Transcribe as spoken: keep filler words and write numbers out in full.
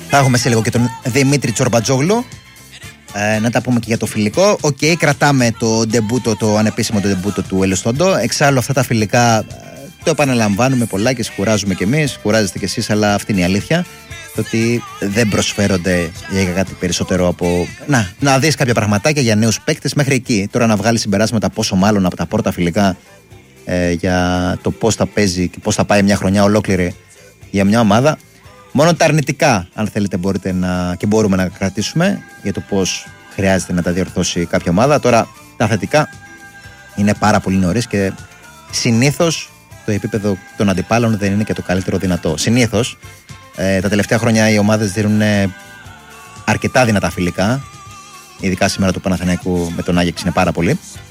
Θα έχουμε σε λίγο και τον Δημήτρη Τσορμπατζόγλου. Ε, να τα πούμε και για το φιλικό. Οκ, okay, κρατάμε το ντεμπούτο, το ανεπίσημο το ντεμπούτο του Ελιστόντο. Εξάλλου αυτά τα φιλικά το επαναλαμβάνουμε πολλά και κουράζουμε κι εμείς. Κουράζεστε κι εσείς, αλλά αυτή είναι η αλήθεια. Το ότι δεν προσφέρονται για κάτι περισσότερο από. Να, να δεις κάποια πραγματάκια για νέους παίκτες μέχρι εκεί. Τώρα να βγάλει συμπεράσματα πόσο μάλλον από τα πρώτα φιλικά ε, για το πώς θα παίζει και πώς θα πάει μια χρονιά ολόκληρη για μια ομάδα. Μόνο τα αρνητικά, αν θέλετε, μπορείτε να, και μπορούμε να κρατήσουμε για το πώς χρειάζεται να τα διορθώσει κάποια ομάδα. Τώρα τα θετικά είναι πάρα πολύ νωρίς και συνήθως το επίπεδο των αντιπάλων δεν είναι και το καλύτερο δυνατό. Συνήθως ε, τα τελευταία χρόνια οι ομάδες δίνουν αρκετά δυνατά φιλικά. Ειδικά σήμερα του Παναθηναϊκού με τον Άγιαξ είναι πάρα πολύ.